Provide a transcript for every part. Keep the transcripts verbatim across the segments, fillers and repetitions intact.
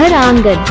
घर आंगन।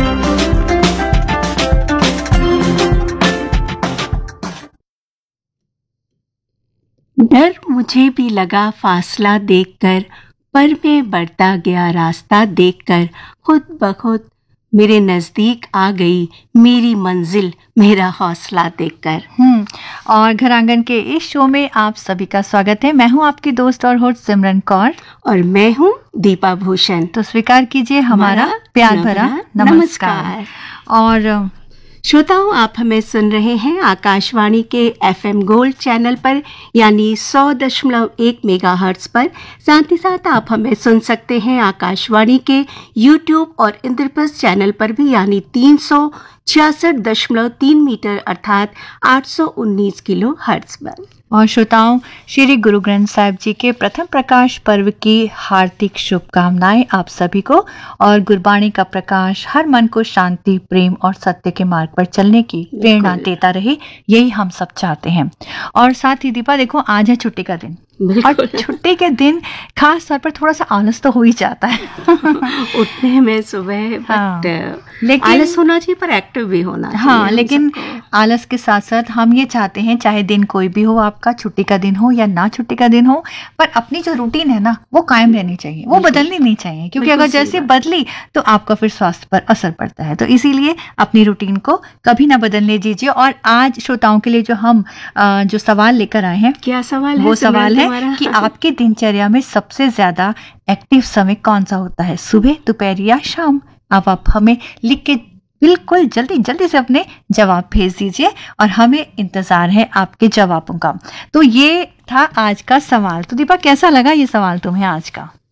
डर मुझे भी लगा फासला देखकर, पर मैं बढ़ता गया रास्ता देखकर, खुद ब खुद मेरे नजदीक आ गई मेरी मंजिल, मेरा हौसला देखकर। हम्म और घर आंगन के इस शो में आप सभी का स्वागत है। मैं हूं आपकी दोस्त और होस्ट सिमरन कौर और मैं हूं दीपा भूषण। तो स्वीकार कीजिए हमारा प्यार भरा नमस्कार। और श्रोताओं, आप हमें सुन रहे हैं आकाशवाणी के एफएम गोल्ड चैनल पर, यानी सौ दशमलव एक मेगाहर्ट्ज पर। साथ ही साथ आप हमें सुन सकते हैं आकाशवाणी के यूट्यूब और इंद्रप्रस्थ चैनल पर भी, यानी तीन सौ छियासठ दशमलव तीन मीटर अर्थात आठ सौ उन्नीस किलो हर्ट्ज पर। और श्रोताओं, श्री गुरु ग्रंथ साहिब जी के प्रथम प्रकाश पर्व की हार्दिक शुभकामनाएं आप सभी को। और गुरबाणी का प्रकाश हर मन को शांति, प्रेम और सत्य के मार्ग पर चलने की प्रेरणा देता रहे, यही हम सब चाहते हैं। और साथ ही दीपा, देखो आज है छुट्टी का दिन, और छुट्टी के दिन खास तौर पर थोड़ा सा आलस तो हो ही जाता है उठने में सुबह। हाँ, लेकिन आलस होना चाहिए पर एक्टिव भी होना चाहिए। हाँ, लेकिन आलस के साथ साथ हम ये चाहते हैं, चाहे दिन कोई भी हो, आपका छुट्टी का दिन हो या ना छुट्टी का दिन हो, पर अपनी जो रूटीन है ना वो कायम रहनी चाहिए, वो बदलनी नहीं चाहिए, क्योंकि अगर जैसे बदली तो आपका फिर स्वास्थ्य पर असर पड़ता है। तो इसीलिए अपनी रूटीन को कभी ना बदलने दीजिए। और आज श्रोताओं के लिए जो हम जो सवाल लेकर आए हैं, क्या सवाल है? वो सवाल है कि आपकी दिनचर्या में सबसे ज्यादा एक्टिव समय कौन सा होता है, सुबह, दोपहर या शाम? अब आप हमें लिख के बिल्कुल जल्दी जल्दी से अपने जवाब भेज दीजिए और हमें इंतजार है आपके जवाबों का। तो ये था आज का सवाल। तो दीपा, कैसा लगा ये सवाल तुम्हें आज का?